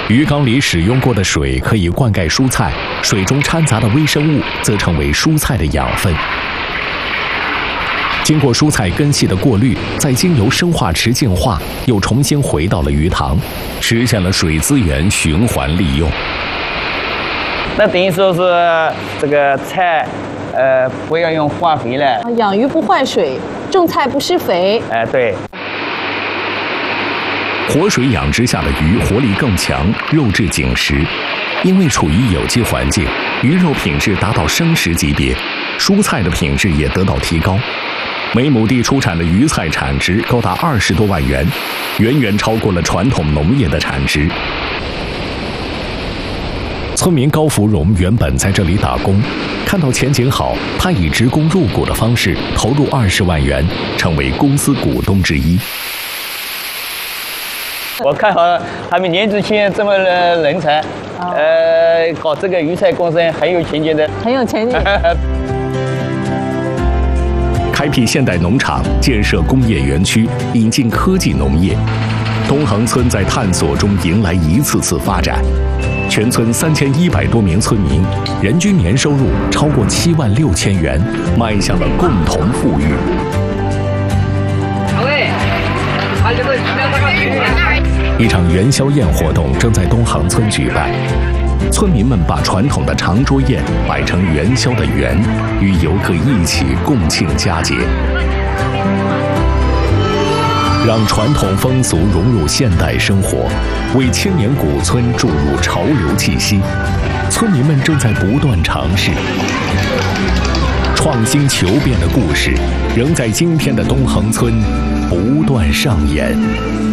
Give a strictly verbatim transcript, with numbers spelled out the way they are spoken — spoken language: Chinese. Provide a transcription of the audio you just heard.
鱼缸里使用过的水可以灌溉蔬菜，水中掺杂的微生物则成为蔬菜的养分。经过蔬菜根系的过滤，再经由生化池净化，又重新回到了鱼塘，实现了水资源循环利用。 那等于说是这个菜，呃，不要用化肥了。 养鱼不坏水，种菜不施肥。 哎、呃，对。 活水养殖下的鱼活力更强，肉质紧实。因为处于有机环境，鱼肉品质达到生食级别，蔬菜的品质也得到提高。每亩地出产的鱼菜产值高达二十多万元，远远超过了传统农业的产值。村民高福荣原本在这里打工，看到前景好，他以职工入股的方式投入二十万元，成为公司股东之一。 我看好他们年纪轻这么的人才，哦、呃，搞这个鱼菜共生很有前景的， 很有前景。 开辟现代农场，建设工业园区，引进科技农业，东横村在探索中迎来一次次发展。全村三千一百多名村民，人均年收入超过七万六千元，迈向了共同富裕。一场元宵宴活动正在东横村举办，村民们把传统的长桌宴摆成元宵的圆，与游客一起共庆佳节，让传统风俗融入现代生活，为青年古村注入潮流气息。村民们正在不断尝试，创新求变的故事仍在今天的东横村不断上演。